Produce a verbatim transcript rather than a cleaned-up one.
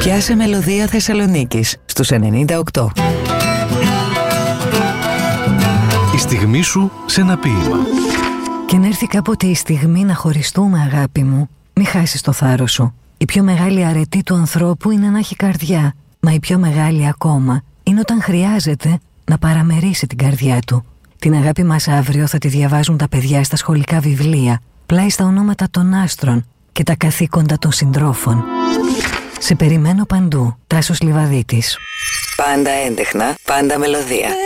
Πιάσε μελωδία Θεσσαλονίκης στους ενενήντα οκτώ. Η στιγμή σου σε ένα ποίημα. Και να έρθει κάποτε η στιγμή να χωριστούμε, αγάπη μου, μη χάσεις το θάρρος σου. Η πιο μεγάλη αρετή του ανθρώπου είναι να έχει καρδιά. Μα η πιο μεγάλη ακόμα είναι όταν χρειάζεται να παραμερίσει την καρδιά του. Την αγάπη μας αύριο θα τη διαβάζουν τα παιδιά στα σχολικά βιβλία, πλάι στα ονόματα των άστρων και τα καθήκοντα των συντρόφων. Σε περιμένω παντού. Τάσος Λιβαδίτης. Πάντα έντεχνα, πάντα μελωδία.